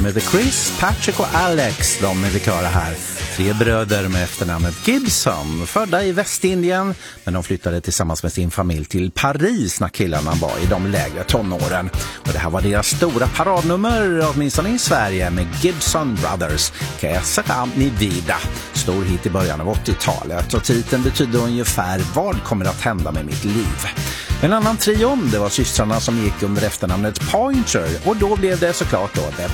De heter Chris, Patrick och Alex. De är vi köra här. 3 bröder med efternamnet Gibson. Födda i Västindien, men de flyttade tillsammans med sin familj till Paris när killarna var i de lägre tonåren. Och det här var deras stora paradnummer, åtminstone i Sverige, med Gibson Brothers. Que sera mi vida. Stor hit i början av 80-talet. Och titeln betyder ungefär vad kommer att hända med mitt liv. En annan trio, det var systrarna som gick under efternamnet Pointer. Och då blev det såklart då The